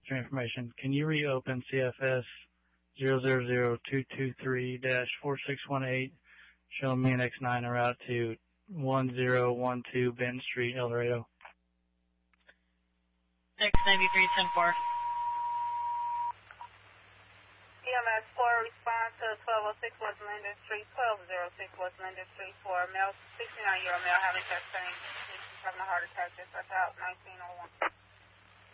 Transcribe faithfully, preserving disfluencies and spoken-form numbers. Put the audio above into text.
your information. Can you reopen C F S zero zero zero two two three dash four six one eight, showing me an X nine en route to one zero one two Benton Street, El Dorado? X ninety-three ten four. E M S four, respond to twelve oh six West Linden Street, twelve oh six West Linden Street for a male, sixty-nine-year-old male having chest pain. He's having a heart attack just about nineteen oh one.